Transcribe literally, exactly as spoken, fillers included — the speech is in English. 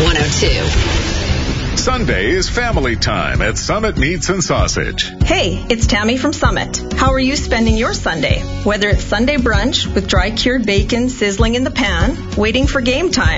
one oh two. Sunday is family time at Summit Meats and Sausage. Hey, it's Tammy from Summit. How are you spending your Sunday? Whether it's Sunday brunch with dry cured bacon sizzling in the pan, waiting for game time,